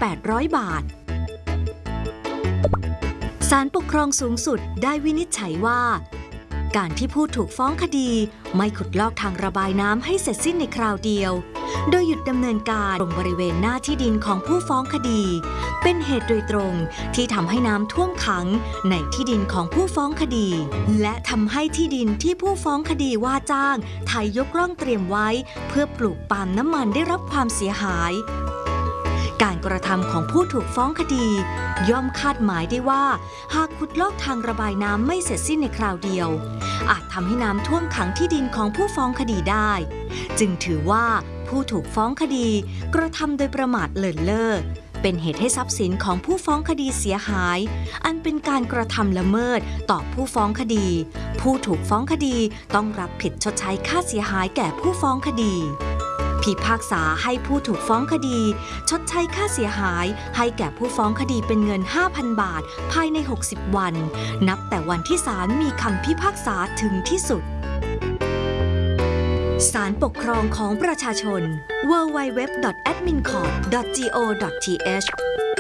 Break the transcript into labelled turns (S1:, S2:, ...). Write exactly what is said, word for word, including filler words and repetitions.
S1: แปดร้อย บาทศาลปกครองสูงสุดได้วินิจฉัยว่าการที่ผู้ถูกฟ้องคดีไม่ขุดลอกทางระบายน้ำให้เสร็จสิ้นในคราวเดียวโดยหยุดดำเนินการตรงบริเวณหน้าที่ดินของผู้ฟ้องคดีเป็นเหตุโดยตรงที่ทำให้น้ำท่วมขังในที่ดินของผู้ฟ้องคดีและทำให้ที่ดินที่ผู้ฟ้องคดีว่าจ้างไทยยกร่องเตรียมไว้เพื่อปลูกปาล์มน้ำมันได้รับความเสียหายการกระทำของผู้ถูกฟ้องคดีย่อมคาดหมายได้ว่าหากขุดลอกทางระบายน้ำไม่เสร็จสิ้นในคราวเดียวอาจทำให้น้ำท่วมขังที่ดินของผู้ฟ้องคดีได้จึงถือว่าผู้ถูกฟ้องคดีกระทำโดยประมาทเลินเล่อเป็นเหตุให้ทรัพย์สินของผู้ฟ้องคดีเสียหายอันเป็นการกระทำละเมิดต่อผู้ฟ้องคดีผู้ถูกฟ้องคดีต้องรับผิดชดใช้ค่าเสียหายแก่ผู้ฟ้องคดีพิพากษาให้ผู้ถูกฟ้องคดีชดใช้ค่าเสียหายให้แก่ผู้ฟ้องคดีเป็นเงิน ห้าพัน บาทภายในหกสิบวันนับแต่วันที่ศาลมีคำพิพากษาถึงที่สุดศาลปกครองของประชาชน ดับเบิลยู ดับเบิลยู ดับเบิลยู ดอท แอดมินคอร์ต ดอท จี โอ ดอท ที เอช